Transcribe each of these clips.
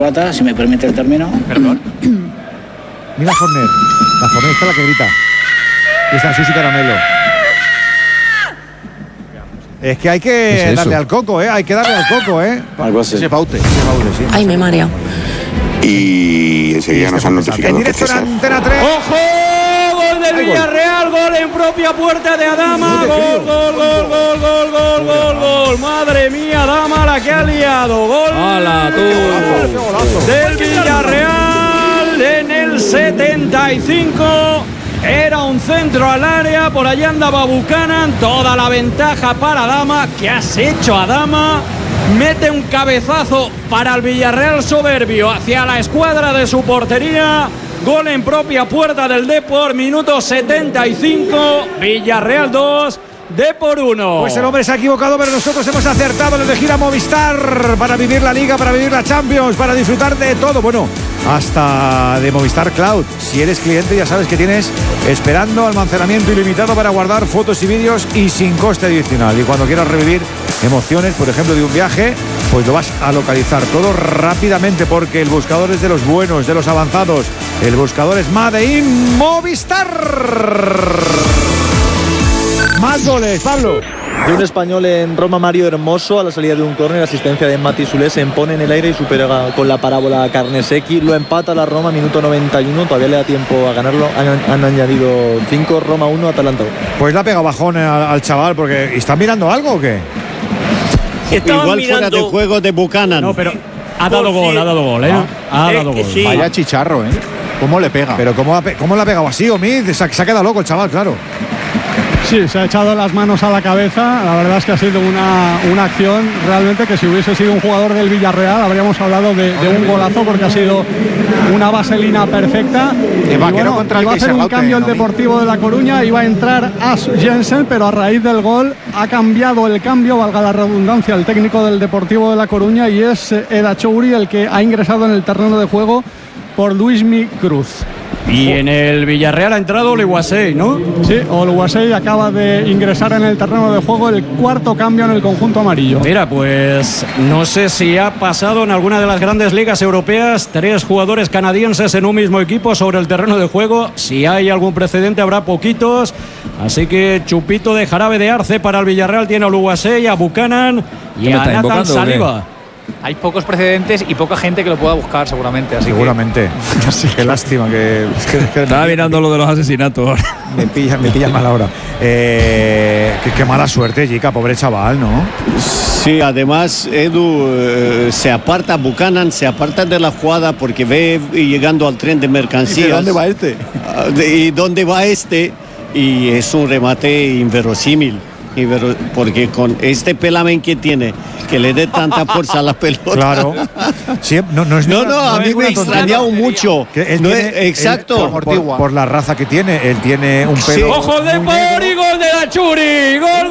Si me permite el término. Perdón. Mira Forner. La Forner está la que grita. Y está Susi Caramelo. Es que hay que darle al coco, Hay que darle al coco, Algo así. Ese paute, sí. Ay, me he mareado. Y enseguida nos han notificado en que directo en César. Antena 3. ¡Ojo! Gol del Villarreal, gol en propia puerta de Adama. Gol. Madre mía, Adama la que ha liado. Gol del Villarreal en el 75. Era un centro al área, por allá andaba Buchanan, toda la ventaja para Adama. ¿Qué has hecho, Adama? Mete un cabezazo para el Villarreal soberbio hacia la escuadra de su portería. Gol en propia puerta del Depor, minuto 75, Villarreal 2, Depor 1. Pues el hombre se ha equivocado, pero nosotros hemos acertado en elegir a Movistar para vivir la Liga, para vivir la Champions, para disfrutar de todo. Bueno, hasta de Movistar Cloud. Si eres cliente ya sabes que tienes esperando almacenamiento ilimitado para guardar fotos y vídeos y sin coste adicional. Y cuando quieras revivir emociones, por ejemplo, de un viaje, pues lo vas a localizar todo rápidamente porque el buscador es de los buenos, de los avanzados. El buscador es Made in Movistar. Más goles, Pablo. De un español en Roma, Mario Hermoso, a la salida de un córner, asistencia de Mati Soler, se impone en el aire y supera con la parábola a Carnesecchi. Lo empata la Roma, minuto 91, todavía le da tiempo a ganarlo. Han añadido 5, Roma 1, Atalanta 1. Pues le ha pegado bajón al chaval, porque ¿está mirando algo o qué? Igual mirando... fuera de juego de Buchanan. No, pero ha dado gol, Ha dado gol. Sí. Vaya chicharro, ¿Cómo le pega? Pero ¿cómo le ha pegado así, Omid? Se ha quedado loco el chaval, claro. Sí, se ha echado las manos a la cabeza. La verdad es que ha sido una acción realmente que si hubiese sido un jugador del Villarreal habríamos hablado de un golazo, porque ha sido una vaselina perfecta. Iba a hacer un cambio el Deportivo de La Coruña, iba a entrar As Jensen, pero a raíz del gol ha cambiado el cambio, valga la redundancia, el técnico del Deportivo de La Coruña, y es Eda Chouri el que ha ingresado en el terreno de juego por Luismi Cruz. Y en el Villarreal ha entrado Oluwasei, ¿no? Sí, Oluwasei acaba de ingresar en el terreno de juego, el cuarto cambio en el conjunto amarillo. Mira, pues no sé si ha pasado en alguna de las grandes ligas europeas 3 jugadores canadienses en un mismo equipo sobre el terreno de juego. Si hay algún precedente habrá poquitos, así que chupito de jarabe de arce para el Villarreal. Tiene a Oluwasei, a Buchanan y a Nathan Saliba. Hay pocos precedentes y poca gente que lo pueda buscar seguramente. Seguramente. Qué lástima que estaba mirando lo de los asesinatos. Me pilla mal ahora. Qué mala suerte, Jica, pobre chaval, ¿no? Sí, además Edu se aparta, Buchanan se aparta de la jugada porque ve llegando al tren de mercancías. ¿Y dónde va este? ¿Y dónde va este? Y es un remate inverosímil. Porque con este pelamen que tiene, que le dé tanta fuerza a la pelota. Claro. Sí, a mí me ha extrañado mucho. Exacto. Por la raza que tiene, él tiene un pelo. Sí. ¡Ojo de por y gol de la Churi! ¡Gol!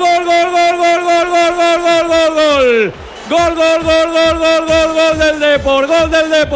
Gol del Depor, gol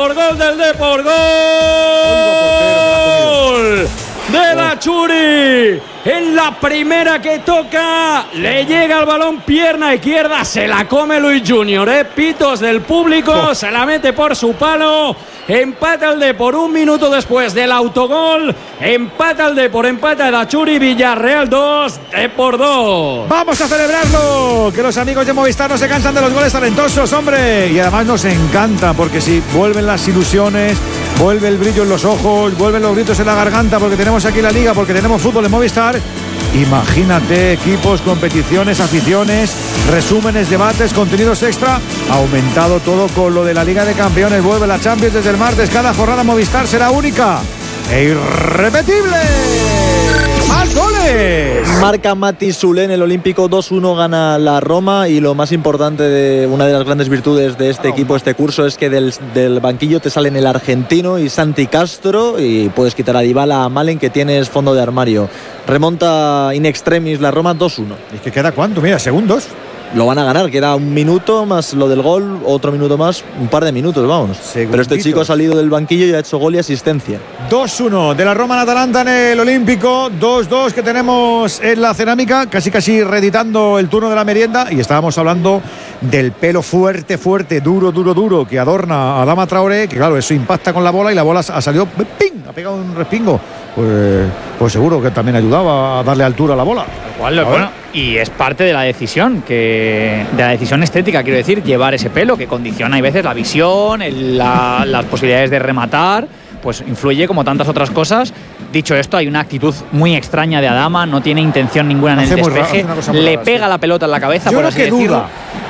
de la Churi. En la primera que toca, le llega el balón, pierna izquierda, se la come Luis Junior, pitos del público, se la mete por su palo. Empata el Depor 1 minuto después del autogol. Empata el Depor, empata el Achuri. Villarreal 2, Depor 2. ¡Vamos a celebrarlo! Que los amigos de Movistar no se cansan de los goles talentosos, hombre. Y además nos encanta, porque si vuelven las ilusiones, vuelve el brillo en los ojos, vuelven los gritos en la garganta, porque tenemos aquí la Liga, porque tenemos fútbol en Movistar. Imagínate, equipos, competiciones, aficiones, resúmenes, debates, contenidos extra. Ha aumentado todo con lo de la Liga de Campeones. Vuelve la Champions desde el martes. Cada jornada Movistar será única e irrepetible. ¡Más goles! Marca Mati Soler en el Olímpico. 2-1 gana la Roma. Y lo más importante, de una de las grandes virtudes de este equipo, este curso, es que del banquillo te salen el argentino y Santi Castro, y puedes quitar a Dybala, a Malen, que tienes fondo de armario. Remonta in extremis la Roma 2-1. ¿Y que queda cuánto? Mira, segundos. lo van a ganar. Queda un minuto más lo del gol, otro minuto más, un par de minutos, vamos. Pero este chico ha salido del banquillo y ha hecho gol y asistencia. 2-1 de la Roma en Atalanta en el Olímpico. 2-2 que tenemos en la Cerámica. Casi reeditando el turno de la merienda. Y estábamos hablando del pelo fuerte, duro que adorna a Adama Traoré. Que claro, eso impacta con la bola y la bola ha salido, ¡ping!, ha pegado un respingo. Pues seguro que también ayudaba a darle altura a la bola. Bueno, y es parte de la decisión, de la decisión estética, quiero decir, llevar ese pelo que condiciona a veces la visión, las posibilidades de rematar, pues influye como tantas otras cosas. Dicho esto, hay una actitud muy extraña de Adama, no tiene intención ninguna en el despeje, le pega la pelota en la cabeza, por así decirlo.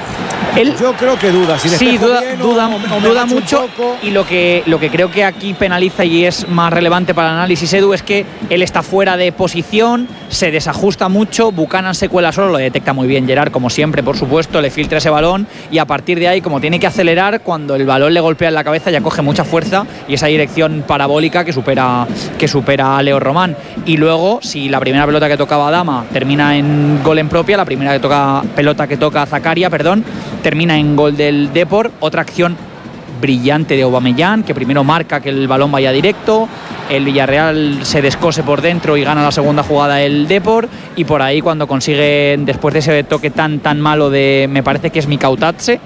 Yo creo que duda. Sí, duda mucho. Y lo que creo que aquí penaliza y es más relevante para el análisis, Edu, es que él está fuera de posición, se desajusta mucho, Buchanan se cuela solo, lo detecta muy bien Gerard, como siempre, por supuesto, le filtra ese balón y a partir de ahí, como tiene que acelerar, cuando el balón le golpea en la cabeza ya coge mucha fuerza y esa dirección parabólica que supera a Leo Román. Y luego, si la primera pelota que tocaba Adama termina en gol en propia, la primera pelota que toca Zakaria, termina en gol del Depor. Otra acción brillante de Aubameyang, que primero marca que el balón vaya directo, el Villarreal se descose por dentro y gana la segunda jugada el Depor, y por ahí cuando consigue, después de ese toque tan malo de, me parece que es Mikautatse,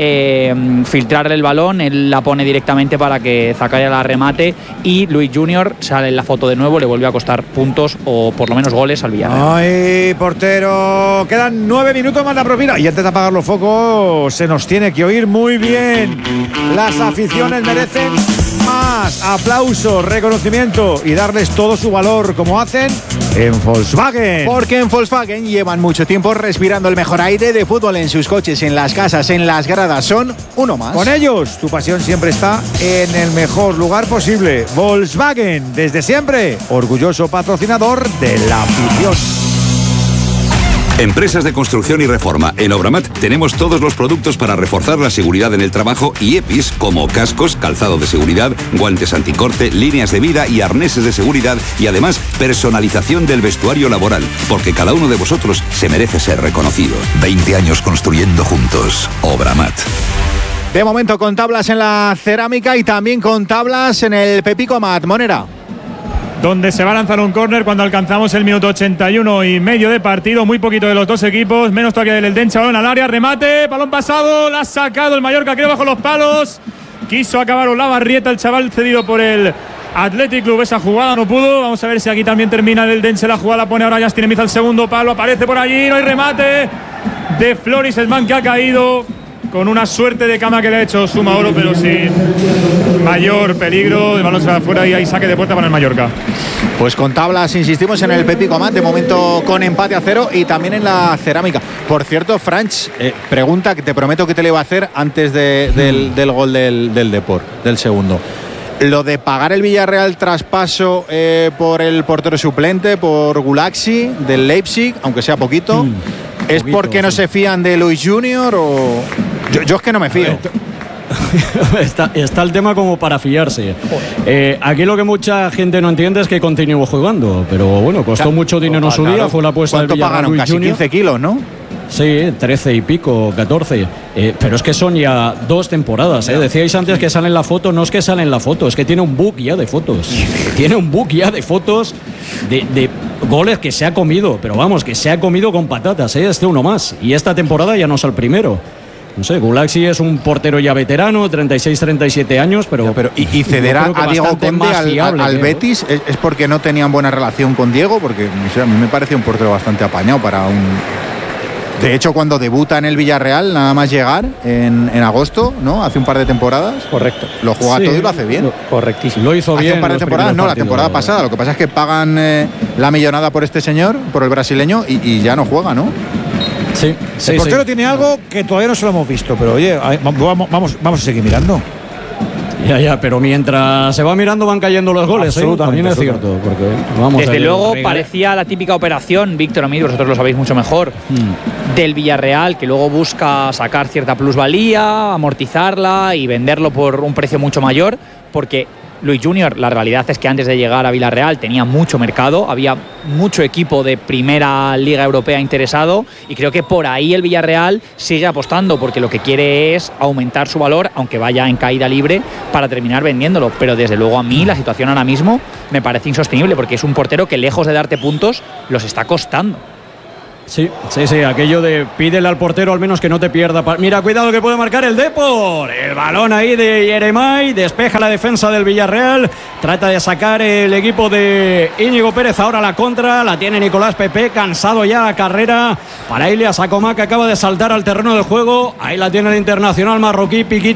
filtrarle el balón, él la pone directamente para que Zakaria la remate y Luis Junior sale en la foto de nuevo, le vuelve a costar puntos o por lo menos goles al Villarreal. ¡Ay, portero! Quedan 9 minutos más la propina y antes de apagar los focos se nos tiene que oír muy bien. Las aficiones merecen más aplauso, reconocimiento y darles todo su valor como hacen en Volkswagen. Porque en Volkswagen llevan mucho tiempo respirando el mejor aire de fútbol en sus coches, en las casas, en las gradas. Son uno más. Con ellos, tu pasión siempre está en el mejor lugar posible. Volkswagen, desde siempre, orgulloso patrocinador de la afición. Empresas de construcción y reforma. En Obramat tenemos todos los productos para reforzar la seguridad en el trabajo y EPIs como cascos, calzado de seguridad, guantes anticorte, líneas de vida y arneses de seguridad y además personalización del vestuario laboral, porque cada uno de vosotros se merece ser reconocido. 20 años construyendo juntos. Obramat. De momento con tablas en la Cerámica y también con tablas en el Pepico Mat. Monera. Donde se va a lanzar un córner cuando alcanzamos el minuto 81 y medio de partido. Muy poquito de los dos equipos, menos todavía del Eldense. Balón al área, remate, balón pasado, la ha sacado el Mallorca, creo, bajo los palos. Quiso acabar Olavarrieta, el chaval cedido por el Athletic Club. Esa jugada no pudo. Vamos a ver si aquí también termina el Eldense. La jugada la pone ahora Justin Emiza al segundo palo. Aparece por allí, no hay remate de Floris Esman, que ha caído con una suerte de cama que le ha hecho Sumaoro, pero sin mayor peligro. El balón se va afuera y hay saque de puerta para el Mallorca. Pues con tablas insistimos en el Pepico Mat, de momento con empate a 0 y también en la Cerámica. Por cierto, Franch, pregunta que te prometo que te le iba a hacer antes del gol del Depor, del segundo. Lo de pagar el Villarreal traspaso por el portero suplente, por Gulaxi, del Leipzig, aunque sea poquito, ¿es porque no se fían de Luis Junior o...? Yo es que no me fío. Está el tema como para fiarse. Aquí lo que mucha gente no entiende es que continúe jugando, pero bueno, costó mucho dinero en su día, fue la apuesta del Villarreal. ¿Cuánto pagaron? Casi Junior. 15 kilos, ¿no? Sí, 13 y pico, 14. Pero es que son ya 2 temporadas. Decíais antes que sale en la foto. No es que sale en la foto, es que tiene un book ya de fotos. Tiene un book ya de fotos de goles que se ha comido. Pero vamos, que se ha comido con patatas. Este uno más. Y esta temporada ya no es el primero. No sé, Gulaxi es un portero ya veterano, 36-37 años, pero ¿y ceder a Diego Conde al Betis es porque no tenían buena relación con Diego? Porque a mí me parece un portero bastante apañado para un... De hecho, cuando debuta en el Villarreal, nada más llegar en agosto, ¿no? Hace un par de temporadas. Correcto. Lo juega todo y lo hace bien. Correctísimo. Lo hizo bien. Hace un par de temporadas, no, la temporada pasada. Lo que pasa es que pagan la millonada por este señor, por el brasileño, y ya no juega, ¿no? Sí, el portero tiene algo que todavía no se lo hemos visto, pero oye, vamos a seguir mirando. Ya, pero mientras se va mirando van cayendo los goles, también es cierto. Porque, desde luego parecía la típica operación, Víctor Amid, vosotros lo sabéis mucho mejor, del Villarreal, que luego busca sacar cierta plusvalía, amortizarla y venderlo por un precio mucho mayor, porque Luis Junior, la realidad es que antes de llegar a Villarreal tenía mucho mercado, había mucho equipo de primera liga europea interesado y creo que por ahí el Villarreal sigue apostando porque lo que quiere es aumentar su valor, aunque vaya en caída libre, para terminar vendiéndolo. Pero desde luego a mí la situación ahora mismo me parece insostenible porque es un portero que lejos de darte puntos los está costando. Sí, aquello de pídele al portero al menos que no te pierda. Mira, cuidado que puede marcar el Depor. El balón ahí de Yeremay, despeja la defensa del Villarreal, trata de sacar el equipo de Íñigo Pérez, ahora la contra, la tiene Nicolás Pepe, cansado ya la carrera para Ilias Acomá, que acaba de saltar al terreno del juego. Ahí la tiene el internacional marroquí, Piquito.